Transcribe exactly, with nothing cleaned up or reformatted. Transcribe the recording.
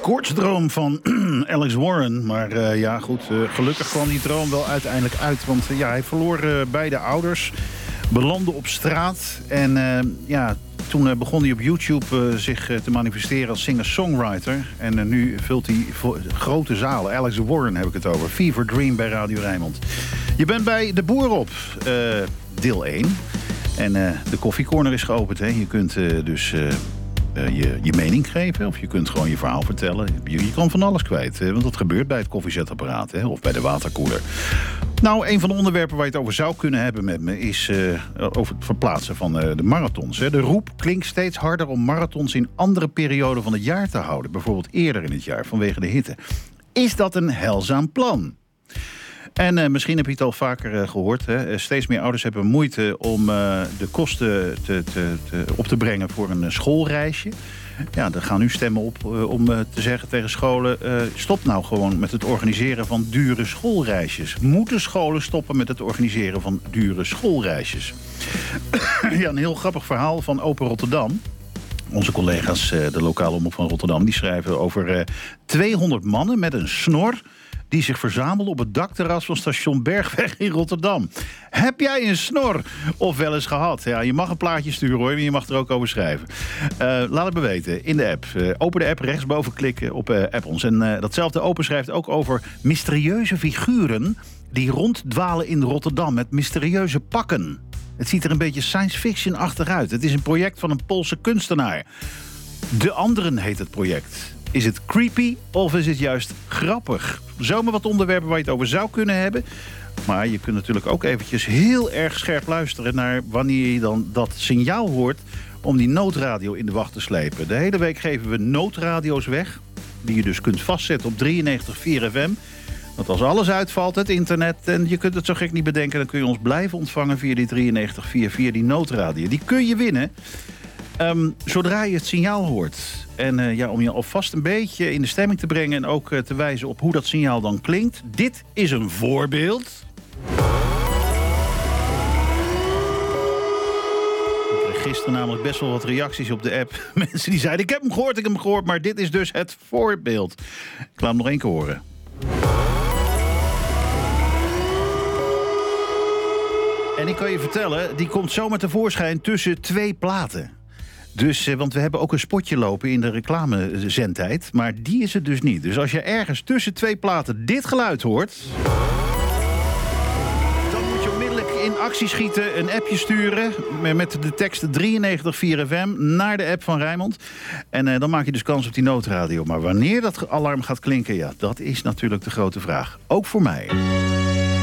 koortsdroom van Alex Warren. Maar uh, ja, goed, uh, gelukkig kwam die droom wel uiteindelijk uit. Want uh, ja, hij verloor uh, beide ouders, belandde op straat. En uh, ja, toen uh, begon hij op YouTube uh, zich uh, te manifesteren als singer-songwriter. En uh, nu vult hij vo- grote zalen. Alex Warren heb ik het over. Fever Dream bij Radio Rijnmond. Je bent bij De Boer op, uh, deel één. En uh, de koffiecorner is geopend. Hè. Je kunt uh, dus... Uh, Uh, je, je mening geven, of je kunt gewoon je verhaal vertellen. Je, je kan van alles kwijt, hè, want dat gebeurt bij het koffiezetapparaat, hè, of bij de waterkoeler. Nou, een van de onderwerpen waar je het over zou kunnen hebben met me is uh, over het verplaatsen van uh, de marathons. Hè. De roep klinkt steeds harder om marathons in andere perioden van het jaar te houden. Bijvoorbeeld eerder in het jaar, vanwege de hitte. Is dat een heilzaam plan? En uh, misschien heb je het al vaker uh, gehoord. Hè? Uh, steeds meer ouders hebben moeite om uh, de kosten te, te, te, op te brengen voor een uh, schoolreisje. Ja, er gaan nu stemmen op uh, om uh, te zeggen tegen scholen... Uh, stop nou gewoon met het organiseren van dure schoolreisjes. Moeten scholen stoppen met het organiseren van dure schoolreisjes? Ja, een heel grappig verhaal van Open Rotterdam. Onze collega's, uh, de lokale omroep van Rotterdam... die schrijven over uh, tweehonderd mannen met een snor... die zich verzamelden op het dakterras van station Bergweg in Rotterdam. Heb jij een snor? Of wel eens gehad? Ja, je mag een plaatje sturen hoor, maar je mag er ook over schrijven. Uh, laat het me weten in de app. Uh, open de app, rechtsboven klikken op uh, app ons. En uh, datzelfde Open schrijft ook over mysterieuze figuren... die ronddwalen in Rotterdam met mysterieuze pakken. Het ziet er een beetje science fiction-achtig uit. Het is een project van een Poolse kunstenaar. De Anderen heet het project. Is het creepy of is het juist grappig? Zomaar wat onderwerpen waar je het over zou kunnen hebben. Maar je kunt natuurlijk ook eventjes heel erg scherp luisteren... naar wanneer je dan dat signaal hoort om die noodradio in de wacht te slepen. De hele week geven we noodradio's weg... die je dus kunt vastzetten op drieënnegentig komma vier F M. Want als alles uitvalt, het internet... en je kunt het zo gek niet bedenken... dan kun je ons blijven ontvangen via die drieënnegentig komma vier via die noodradio. Die kun je winnen... Um, zodra je het signaal hoort. En uh, ja, om je alvast een beetje in de stemming te brengen... en ook uh, te wijzen op hoe dat signaal dan klinkt. Dit is een voorbeeld. Ik kreeg gisteren namelijk best wel wat reacties op de app. Mensen die zeiden, ik heb hem gehoord, ik heb hem gehoord... maar dit is dus het voorbeeld. Ik laat hem nog één keer horen. En ik kan je vertellen, die komt zomaar tevoorschijn tussen twee platen. Dus, want we hebben ook een spotje lopen in de reclamezendtijd. Maar die is het dus niet. Dus als je ergens tussen twee platen dit geluid hoort... dan moet je onmiddellijk in actie schieten, een appje sturen... met de tekst drieënnegentig komma vier F M naar de app van Rijnmond. En uh, dan maak je dus kans op die noodradio. Maar wanneer dat alarm gaat klinken, ja, dat is natuurlijk de grote vraag. Ook voor mij.